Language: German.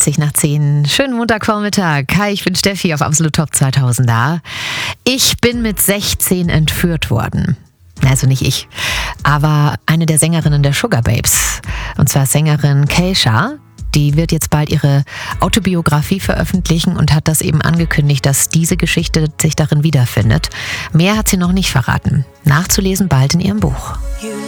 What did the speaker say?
20 nach 10. Schönen Montagvormittag. Hi, ich bin Steffi auf Absolut Top 2000er. Ich bin mit 16 entführt worden. Also nicht ich, aber eine der Sängerinnen der Sugar Babes. Und zwar Sängerin Keisha. Die wird jetzt bald ihre Autobiografie veröffentlichen und hat das eben angekündigt, dass diese Geschichte sich darin wiederfindet. Mehr hat sie noch nicht verraten. Nachzulesen bald in ihrem Buch.